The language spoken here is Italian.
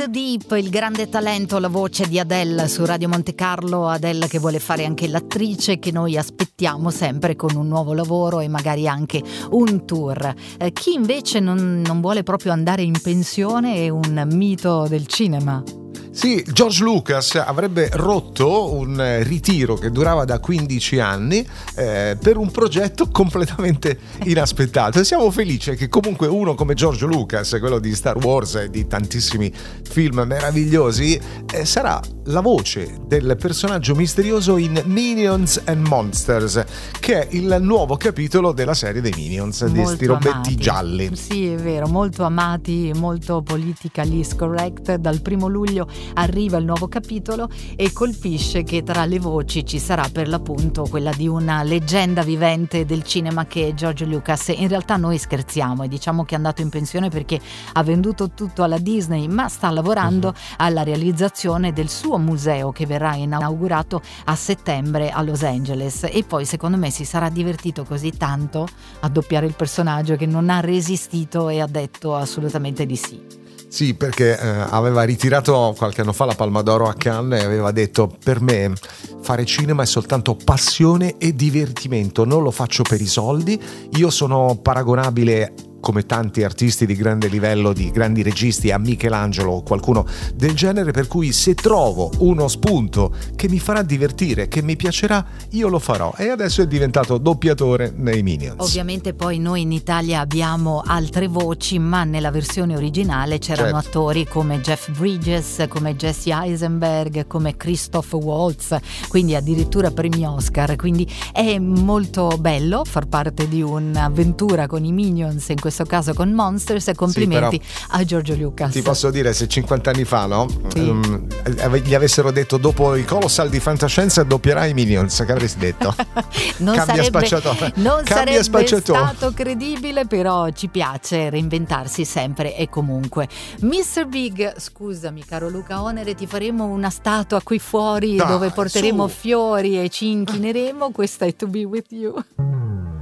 Deep, il grande talento, la voce di Adele su Radio Monte Carlo. Adele che vuole fare anche l'attrice, che noi aspettiamo sempre con un nuovo lavoro e magari anche un tour. Chi invece non vuole proprio andare in pensione è un mito del cinema. Sì, George Lucas avrebbe rotto un ritiro che durava da 15 anni per un progetto completamente inaspettato, e siamo felici che comunque uno come George Lucas, quello di Star Wars e di tantissimi film meravigliosi, sarà la voce del personaggio misterioso in Minions and Monsters, che è il nuovo capitolo della serie dei Minions, di sti robetti gialli. Sì, è vero, molto amati, molto politically correct. Dal 1 luglio arriva il nuovo capitolo e colpisce che tra le voci ci sarà per l'appunto quella di una leggenda vivente del cinema che è George Lucas. In realtà noi scherziamo e diciamo che è andato in pensione perché ha venduto tutto alla Disney, ma sta lavorando alla realizzazione del suo museo che verrà inaugurato a settembre a Los Angeles, e poi secondo me si sarà divertito così tanto a doppiare il personaggio che non ha resistito e ha detto assolutamente di sì. Sì, perché aveva ritirato qualche anno fa la Palma d'Oro a Cannes e aveva detto: per me fare cinema è soltanto passione e divertimento, non lo faccio per i soldi, io sono paragonabile come tanti artisti di grande livello, di grandi registi, a Michelangelo o qualcuno del genere, per cui se trovo uno spunto che mi farà divertire, che mi piacerà, io lo farò. E adesso è diventato doppiatore nei Minions. Ovviamente poi noi in Italia abbiamo altre voci, ma nella versione originale c'erano attori come Jeff Bridges, come Jesse Eisenberg, come Christoph Waltz, quindi addirittura premi Oscar. Quindi è molto bello far parte di un'avventura con i Minions, in questo caso con Monsters, e complimenti a Giorgio Lucas. Ti posso dire, se 50 anni fa gli avessero detto: dopo i Colossal di fantascienza doppierai i Minions, che avresti detto? non sarebbe stato credibile, però ci piace reinventarsi sempre e comunque. Mr. Big, scusami caro Luca Onere, ti faremo una statua qui fuori dove porteremo fiori e ci inchineremo. Questa è To Be With You.